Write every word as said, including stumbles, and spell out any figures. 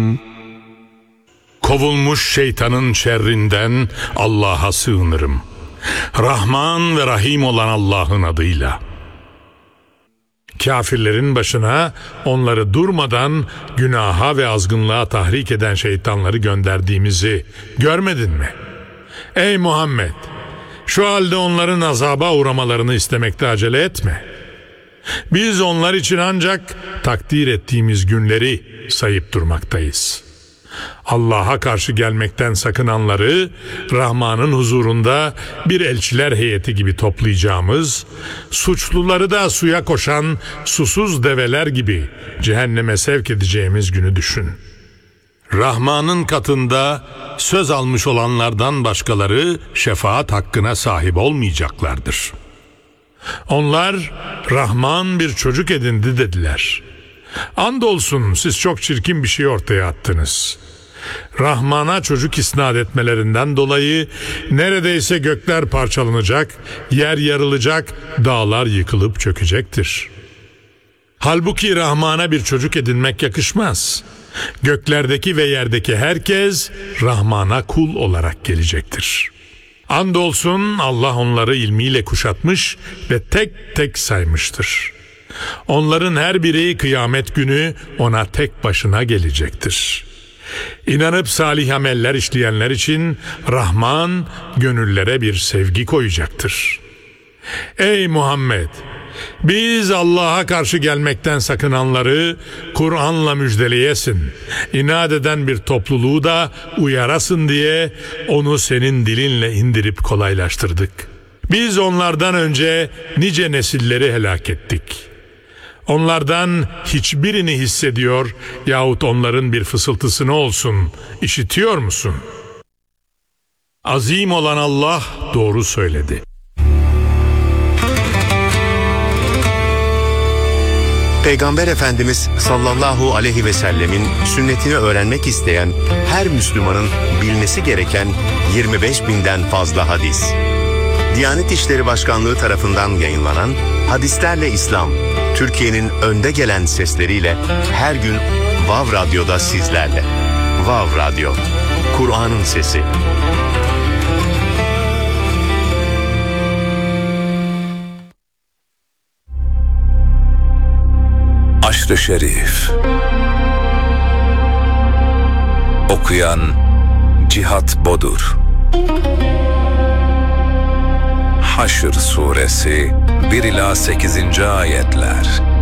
Kovulmuş şeytanın şerrinden Allah'a sığınırım. Rahman ve Rahim olan Allah'ın adıyla. Kafirlerin başına onları durmadan günaha ve azgınlığa tahrik eden şeytanları gönderdiğimizi görmedin mi? Ey Muhammed! Şu halde onların azaba uğramalarını istemekte acele etme. Biz onlar için ancak takdir ettiğimiz günleri sayıp durmaktayız. Allah'a karşı gelmekten sakınanları Rahman'ın huzurunda bir elçiler heyeti gibi toplayacağımız, suçluları da suya koşan susuz develer gibi cehenneme sevk edeceğimiz günü düşün. Rahman'ın katında söz almış olanlardan başkaları şefaat hakkına sahip olmayacaklardır. Onlar Rahman bir çocuk edindi dediler. Andolsun siz çok çirkin bir şey ortaya attınız. Rahman'a çocuk isnat etmelerinden dolayı neredeyse gökler parçalanacak, yer yarılacak, dağlar yıkılıp çökecektir. Halbuki Rahman'a bir çocuk edinmek yakışmaz. Göklerdeki ve yerdeki herkes Rahman'a kul olarak gelecektir. Andolsun Allah onları ilmiyle kuşatmış ve tek tek saymıştır. Onların her biri kıyamet günü ona tek başına gelecektir. İnanıp salih ameller işleyenler için Rahman gönüllere bir sevgi koyacaktır. Ey Muhammed! Biz Allah'a karşı gelmekten sakınanları Kur'an'la müjdeleyesin. İnat eden bir topluluğu da uyarasın diye onu senin dilinle indirip kolaylaştırdık. Biz onlardan önce nice nesilleri helak ettik. Onlardan hiçbirini hissediyor yahut onların bir fısıltısını olsun işitiyor musun? Azim olan Allah doğru söyledi. Peygamber Efendimiz sallallahu aleyhi ve sellemin sünnetini öğrenmek isteyen her Müslümanın bilmesi gereken yirmi beş binden fazla hadis. Diyanet İşleri Başkanlığı tarafından yayınlanan Hadislerle İslam, Türkiye'nin önde gelen sesleriyle her gün Vav Radyo'da sizlerle. Vav Radyo, Kur'an'ın sesi. Aşr-ı Şerif. Okuyan Cihat Bodur. Haşr Suresi bir ila sekizinci ayetler.